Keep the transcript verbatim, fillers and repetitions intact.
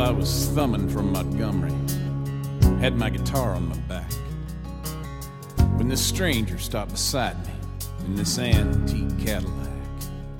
I was thumbing from Montgomery, had my guitar on my back, when this stranger stopped beside me in this antique Cadillac.